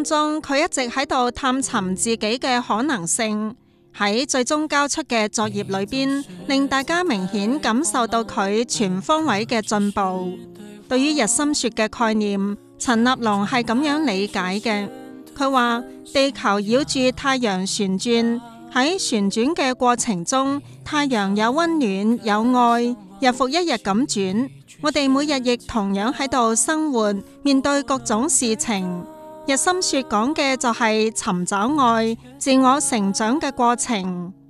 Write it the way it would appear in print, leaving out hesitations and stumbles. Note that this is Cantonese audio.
當中，佢一直喺度探尋自己嘅可能性。喺最終交出嘅作業裏邊，令大家明顯感受到佢全方位嘅進步。對於日心說嘅概念，陳立郎係咁樣理解嘅。佢話地球繞住太陽旋轉，喺旋轉嘅過程中，太陽有溫暖有愛，日復一日咁轉。我哋每日亦同樣喺度生活，面對各種事情。日心說講嘅就係尋找愛、自我成長嘅過程。